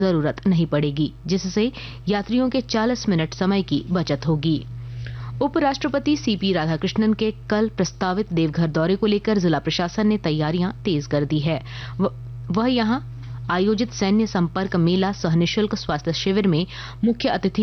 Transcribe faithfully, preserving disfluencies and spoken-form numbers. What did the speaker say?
जरूरत नहीं पड़ेगी, जिससे यात्रियों के चालीस मिनट समय की बचत होगी। उपराष्ट्रपति सीपी राधाकृष्णन के कल प्रस्तावित देवघर दौरे को लेकर जिला प्रशासन ने तैयारियां तेज कर दी है। वह यहां आयोजित सैन्य संपर्क मेला सह निशुल्क स्वास्थ्य शिविर में मुख्य अतिथि